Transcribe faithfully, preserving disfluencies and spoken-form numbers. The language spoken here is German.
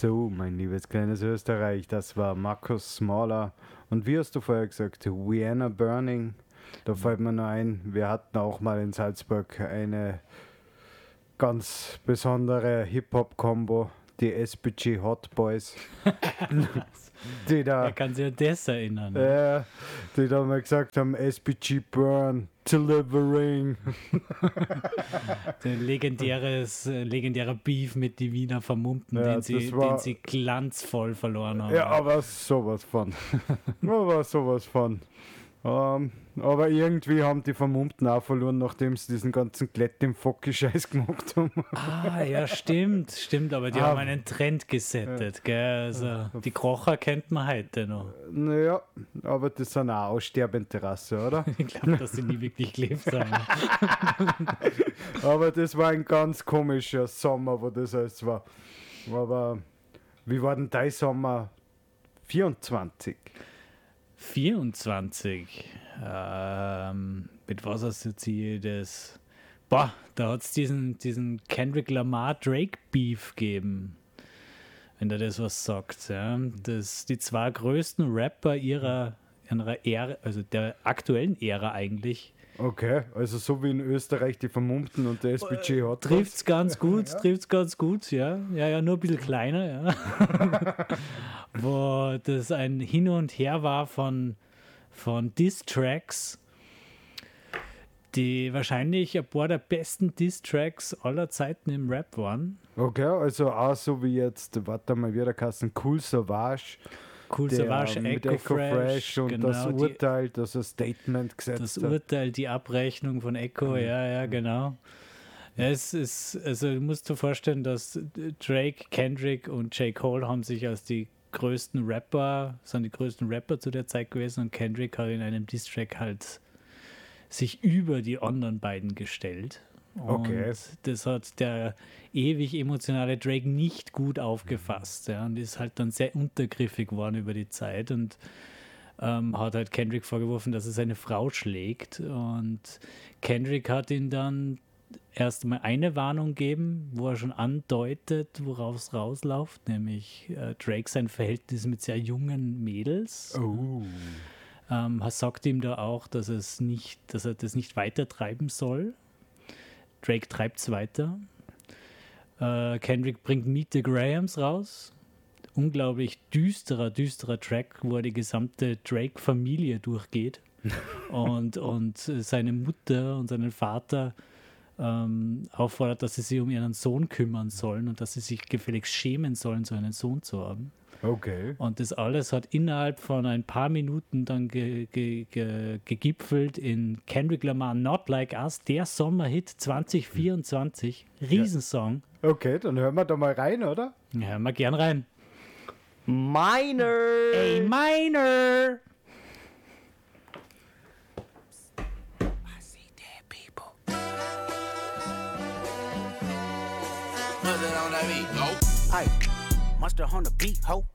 So, mein liebes kleines Österreich, das war Markus Smaller. Und wie hast du vorher gesagt, Vienna Burning? Da fällt mir noch ein, wir hatten auch mal in Salzburg eine ganz besondere Hip-Hop-Kombo, die S P G Hot Boys. die da, Er kann sich an das erinnern. äh, die da mal gesagt haben, S P G Burn, delivering. Der legendäres, äh, legendärer Beef mit die Wiener Vermummten, Ja, den, sie, das war- den sie glanzvoll verloren haben. Ja, aber sowas von. aber sowas von. Ähm, aber irgendwie haben die Vermummten auch verloren, nachdem sie diesen ganzen Klett im Focki-Scheiß gemacht haben. Ah, ja, stimmt, stimmt, aber die Ah. haben einen Trend gesettet, gell? Also, die Krocher kennt man heute noch. Naja, aber das sind auch aussterbende Rasse, oder? Ich glaube, dass sie nie wirklich gelebt haben. Aber das war ein ganz komischer Sommer, wo das alles war. Aber wie war denn dein Sommer vierundzwanzig? vierundzwanzig. Ähm, mit was assoziiere ich das? Boah, da hat es diesen, diesen Kendrick Lamar Drake Beef gegeben. Wenn der das was sagt. Ja. Das, die zwei größten Rapper ihrer, ihrer Ära, also der aktuellen Ära eigentlich, Okay, also so wie in Österreich die Vermummten und der S P G hat. trifft es ganz gut, trifft's ganz gut, ja. Ja, ja, nur ein bisschen kleiner, ja. Wo das ein Hin und Her war von, von Diss-Tracks, die wahrscheinlich ein paar der besten Diss-Tracks aller Zeiten im Rap waren. Okay, also auch so wie jetzt, warte mal, wieder Kassen, Cool Savage. Cool der Savage, mit Echo, Echo Fresh, Fresh und genau, das die, Urteil, das ein Statement gesetzt das hat. Urteil, die Abrechnung von Echo, ja, ja, genau. Ja, es ist, also du musst dir vorstellen, dass Drake, Kendrick und J. Cole haben sich als die größten Rapper, sind die größten Rapper zu der Zeit gewesen, und Kendrick hat in einem Diss-Track halt sich über die anderen beiden gestellt. Und Okay. das hat der ewig emotionale Drake nicht gut aufgefasst, ja, und ist halt dann sehr untergriffig geworden über die Zeit und ähm, hat halt Kendrick vorgeworfen, dass er seine Frau schlägt, und Kendrick hat ihn dann erst mal eine Warnung gegeben, wo er schon andeutet, worauf es rausläuft, nämlich äh, Drake sein Verhältnis mit sehr jungen Mädels. Oh. Ähm, er sagt ihm da auch, dass, es nicht, dass er das nicht weiter treiben soll. Drake treibt es weiter. Äh, Kendrick bringt Meet the Grahams raus. Unglaublich düsterer, düsterer Track, wo er die gesamte Drake-Familie durchgeht und, und seine Mutter und seinen Vater ähm, auffordert, dass sie sich um ihren Sohn kümmern sollen und dass sie sich gefälligst schämen sollen, so einen Sohn zu haben. Okay. Und das alles hat innerhalb von ein paar Minuten dann ge, ge, ge, gegipfelt in Kendrick Lamar Not Like Us, der Sommerhit zwanzig vierundzwanzig. Riesensong. Okay, dann hören wir da mal rein, oder? Ja, hören wir gern rein. Minor. Ey, Minor! Ay, monster on the beat, ho.